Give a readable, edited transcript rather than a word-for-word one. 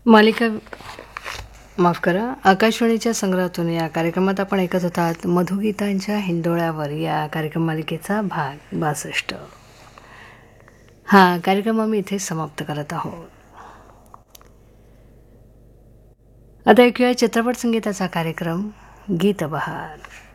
मालिका माफ करा, आकाशवाणीच्या संग्रहातून या कार्यक्रमात आपण ऐकत होतात मधुगीतांच्या हिंदोळ्यावर या कार्यक्रम मालिकेचा भाग 62. हा कार्यक्रम आम्ही इथे समाप्त करत आहोत. आता ऐकूया चित्रपट संगीताचा कार्यक्रम गीत बहार.